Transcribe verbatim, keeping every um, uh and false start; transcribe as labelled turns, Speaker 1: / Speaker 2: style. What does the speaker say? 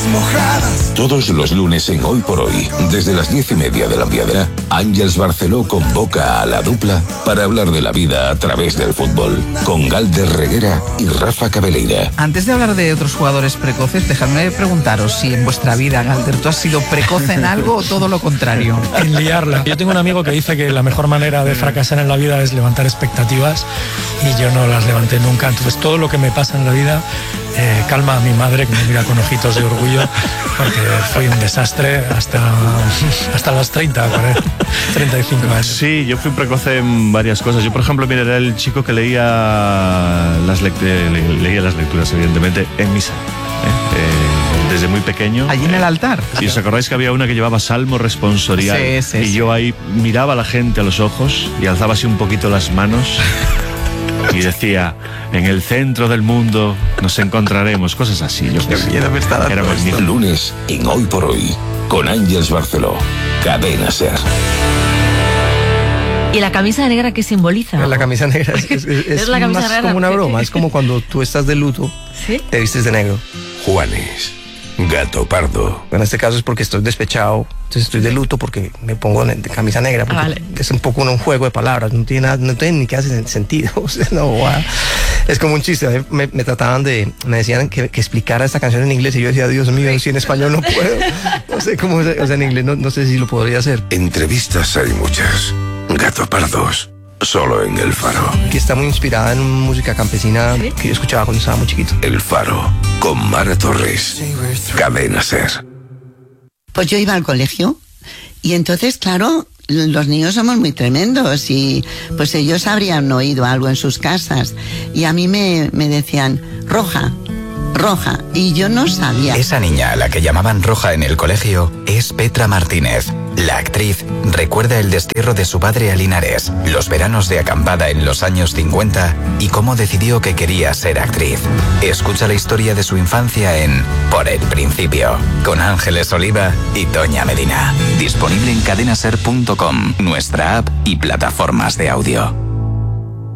Speaker 1: mojadas.
Speaker 2: Todos los lunes en Hoy por Hoy, desde las diez y media de la mañana, Ángeles Barceló convoca a la dupla para hablar de la vida a través del fútbol, con Galder Reguera y Rafa Cabeleira.
Speaker 3: Antes de hablar de otros jugadores precoces, dejadme preguntaros si en vuestra vida, Galder, ¿tú has sido precoz en algo o todo lo contrario?
Speaker 4: En liarla. Yo tengo un amigo que dice que la mejor manera de fracasar en la vida es levantar expectativas y yo no las levanté nunca. Entonces todo lo que me pasa en la vida eh, calma a mi madre, que me mira con ojitos de orgullo, porque fui un desastre hasta, hasta los treinta, treinta y cinco años.
Speaker 5: Sí, yo fui precoz en varias cosas. Yo, por ejemplo, mira, era el chico que leía las, lect- le- leía las lecturas, evidentemente, en misa. ¿eh? Eh, desde muy pequeño.
Speaker 3: Allí en el altar.
Speaker 5: ¿Y os acordáis que había una que llevaba salmo responsorial?
Speaker 3: Sí, sí,
Speaker 5: y
Speaker 3: sí.
Speaker 5: yo ahí miraba a la gente a los ojos y alzaba así un poquito las manos y decía, en el centro del mundo nos encontraremos, cosas así. Yo
Speaker 3: Qué miedo me está dando
Speaker 5: Era
Speaker 3: esto.
Speaker 5: magnífico.
Speaker 2: Lunes en Hoy por Hoy, con Ángeles Barceló. Cadena Ser.
Speaker 6: ¿Y la camisa negra qué simboliza?
Speaker 7: La camisa negra es, es, es,
Speaker 6: ¿Es la camisa
Speaker 7: más
Speaker 6: negra?
Speaker 7: como una
Speaker 6: ¿Qué-
Speaker 7: broma,
Speaker 6: qué?
Speaker 7: es como cuando tú estás de luto,
Speaker 6: ¿Sí?
Speaker 7: te vistes de negro.
Speaker 2: Juanes, Gato Pardo.
Speaker 7: En este caso es porque estoy despechado, entonces estoy de luto porque me pongo de camisa negra, porque
Speaker 6: Ah, vale.
Speaker 7: es un poco un juego de palabras, no tiene nada, no tiene ni que hacer sentido. O sea, no, guau. Es como un chiste. A mí Me, me trataban de, me decían que, que explicara esta canción en inglés y yo decía, Dios mío, si en español no puedo, no sé cómo, o sea, en inglés no, no sé si lo podría hacer.
Speaker 2: Entrevistas hay muchas. Gato Pardos, solo en El Faro.
Speaker 7: Que está muy inspirada en música campesina que yo escuchaba cuando estaba muy chiquito.
Speaker 2: El Faro, con Mara Torres. Cadena Ser.
Speaker 8: Pues yo iba al colegio y entonces, claro, los niños somos muy tremendos y pues ellos habrían oído algo en sus casas y a mí me, me decían, Roja, Roja, y yo no sabía.
Speaker 9: Esa niña a la que llamaban Roja en el colegio es Petra Martínez. La actriz recuerda el destierro de su padre a Linares, los veranos de acampada en los años cincuenta y cómo decidió que quería ser actriz. Escucha la historia de su infancia en Por el Principio, con Ángeles Oliva y Toña Medina. Disponible en cadenaser punto com, nuestra app y plataformas de audio.